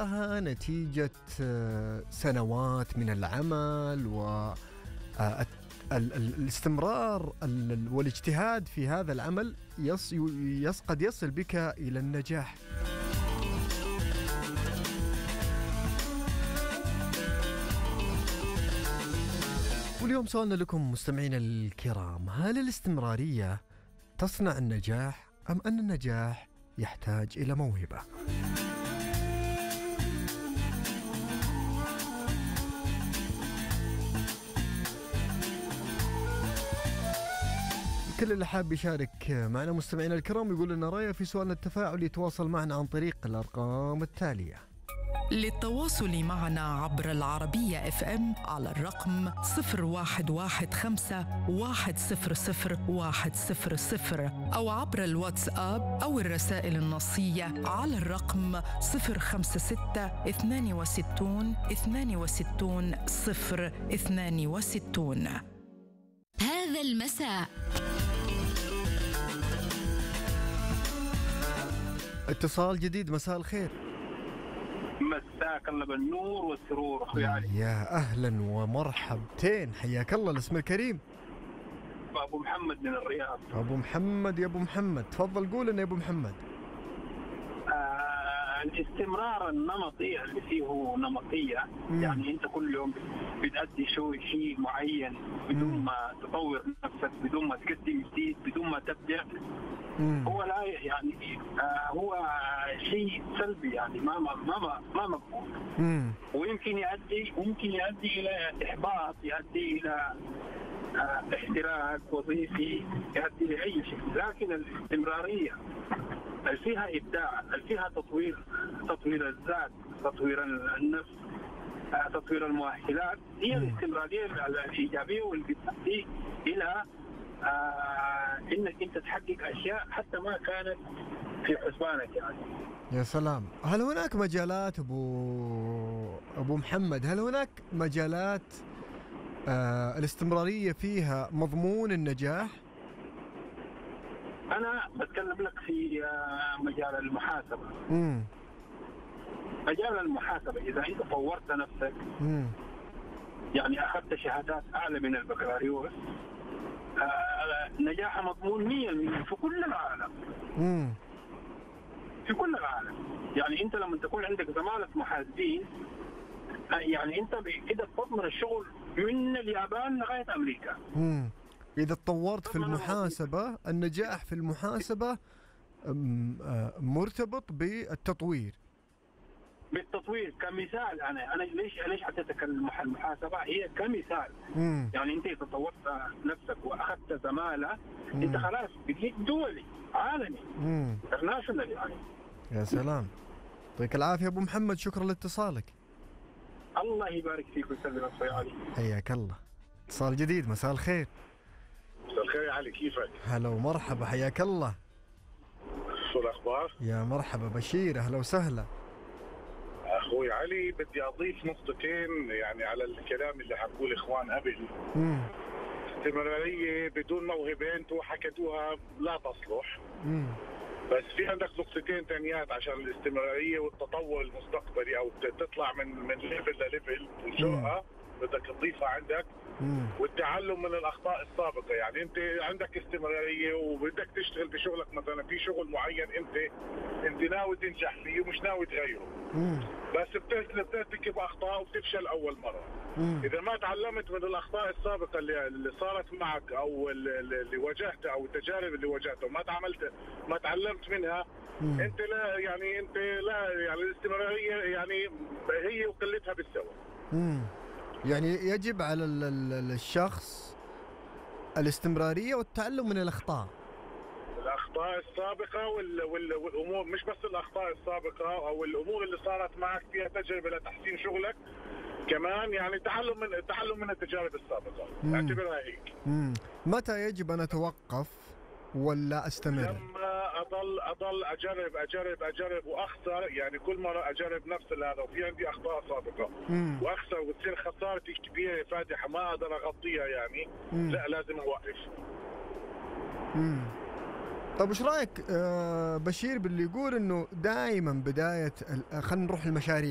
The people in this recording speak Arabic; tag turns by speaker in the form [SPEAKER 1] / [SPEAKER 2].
[SPEAKER 1] تلقاها نتيجة سنوات من العمل والاستمرار والاجتهاد في هذا العمل قد يصل بك إلى النجاح. واليوم سؤالنا لكم مستمعين الكرام: هل الاستمرارية تصنع النجاح أم أن النجاح يحتاج إلى موهبة؟ كل اللي حاب يشارك معنا مستمعين الكرام يقول لنا رأيه في سؤالنا التفاعلي يتواصل معنا عن طريق الأرقام التالية.
[SPEAKER 2] للتواصل معنا عبر العربية FM على الرقم 0115-100-100 أو عبر الواتساب أو الرسائل النصية على الرقم 056-62-62-62.
[SPEAKER 3] هذا المساء
[SPEAKER 1] اتصال جديد. مساء الخير.
[SPEAKER 4] مساك الله بالنور والسرور اخوي علي.
[SPEAKER 1] يا اهلا ومرحبتين، حياك الله. الاسم الكريم؟
[SPEAKER 4] ابو محمد من الرياض.
[SPEAKER 1] ابو محمد. يا ابو محمد تفضل قول لنا يا ابو محمد.
[SPEAKER 4] الاستمرار النمطي اللي فيه نمطيه، يعني انت كل يوم بتأدي شيء معين بدون ما تطور نفسك، بدون ما تقدم جديد، بدون ما تبدع. هو لا يعني هو شيء سلبي، يعني ما مقبول. ويمكن يؤدي الى احباط، يؤدي الى احتراق وظيفي، يؤدي لاي شيء. لكن الاستمراريه اللي فيها ابداع، اللي فيها تطوير الذات، تطوير النفس، تطوير المؤهلات، هي الاستمراريه الايجابيه واللي بتؤدي الى انك انت تحقق اشياء حتى ما كانت في حسبانك يعني.
[SPEAKER 1] يا سلام. هل هناك مجالات ابو محمد، هل هناك مجالات الاستمرارية فيها مضمون النجاح؟
[SPEAKER 4] انا بتكلم لك في مجال المحاسبة. مجال المحاسبة اذا انت طورت نفسك، يعني اخذت شهادات اعلى من البكالوريوس، نجاح مضمون 100% في كل العالم. في كل العالم. يعني انت لما تكون عندك زمالة محاسبين، يعني انت كده تضمن الشغل من اليابان لغاية امريكا.
[SPEAKER 1] اذا تطورت في المحاسبة، النجاح في المحاسبة مرتبط بالتطوير كمثال. انا ليش اعطيتك المحاسبه هي كمثال. يعني انت تطورت نفسك واخذت زماله، انت خلاص بقيت دولي عالمي، انترناشونال يعني. يا سلام. يعطيك العافيه ابو محمد، شكرا لاتصالك.
[SPEAKER 4] الله يبارك فيك ويسلمك اخوي علي.
[SPEAKER 1] حياك الله. اتصال جديد. مساء الخير.
[SPEAKER 5] مساء الخير يا علي، كيفك؟
[SPEAKER 1] هلا ومرحبا، حياك الله.
[SPEAKER 5] شو الاخبار؟
[SPEAKER 1] يا مرحبا بشير، اهلا وسهلا.
[SPEAKER 5] اخوي علي بدي اضيف نقطتين يعني على الكلام اللي حكوا الاخوان قبل. استمراريه بدون موهبه انتوا حكيتوها لا تصلح. بس في عندك نقطتين ثانيات عشان الاستمراريه والتطور المستقبلي، او تطلع من ليفل لليفل والجرأة بدك تضيفها عندك. والتعلم من الاخطاء السابقه. يعني انت عندك استمراريه وبدك تشتغل بشغلك، مثلا في شغل معين انت ناوي تنجح فيه ومش ناوي تغيره، بس بترتكب اخطاء وبتفشل اول مره. اذا ما تعلمت من الاخطاء السابقه اللي صارت معك، او اللي واجهتها، او التجارب اللي واجهتها ما تعلمت منها، انت لا يعني الاستمراريه يعني هي وقلتها بالسوى.
[SPEAKER 1] يعني يجب على الشخص الاستمرارية والتعلم من الأخطاء
[SPEAKER 5] السابقة والأمور، مش بس الأخطاء السابقة أو الأمور اللي صارت معك فيها تجربة لتحسين شغلك كمان، يعني تعلم من التجارب السابقة. اعتبرها هيك.
[SPEAKER 1] متى يجب أن أتوقف ولا أستمر؟
[SPEAKER 5] لما أضل أجرب وأخسر، يعني كل مرة أجرب نفس هذا وفي عندي أخطاء سابقة وأخسر وتصير خسارتي كبيرة فادحة ما أقدر أغطيها، يعني لا لازم أوقف.
[SPEAKER 1] طب وش رأيك بشير باللي يقول إنه دائما بداية خلينا نروح المشاريع